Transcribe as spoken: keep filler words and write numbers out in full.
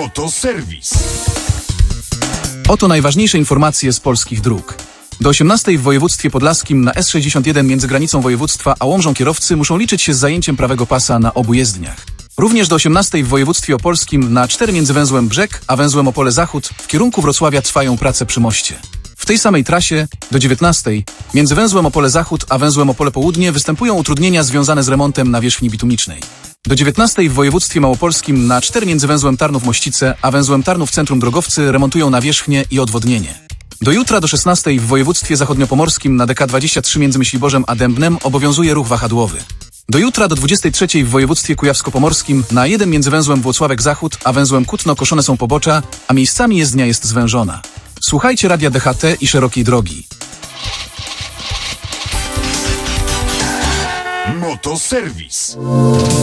Motoserwis. Oto najważniejsze informacje z polskich dróg. Do osiemnastej w województwie podlaskim na S sześćdziesiąt jeden między granicą województwa a Łomżą kierowcy muszą liczyć się z zajęciem prawego pasa na obu jezdniach. Również do osiemnastej w województwie opolskim na cztery między węzłem Brzeg a węzłem Opole Zachód w kierunku Wrocławia trwają prace przy moście. W tej samej trasie do dziewiętnastej między węzłem Opole Zachód a węzłem Opole Południe występują utrudnienia związane z remontem nawierzchni bitumicznej. Do dziewiętnastej w województwie małopolskim na cztery między węzłem Tarnów-Mościce a węzłem Tarnów Centrum drogowcy remontują nawierzchnię i odwodnienie. Do jutra do szesnastej w województwie zachodniopomorskim na D K dwadzieścia trzy między Myśliborzem a Dębnem obowiązuje ruch wahadłowy. Do jutra do dwudziestej trzeciej w województwie kujawsko-pomorskim na jeden między węzłem Włocławek Zachód a węzłem Kutno koszone są pobocza, a miejscami jezdnia jest zwężona. Słuchajcie radia D H T i szerokiej drogi. Motoserwis.